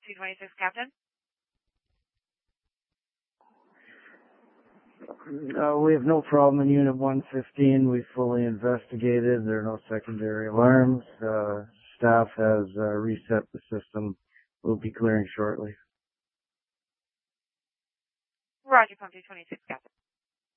226, Captain. We have no problem in Unit 115. We fully investigated. There are no secondary alarms. Staff has reset the system. We'll be clearing shortly. Roger, pump 226, Captain.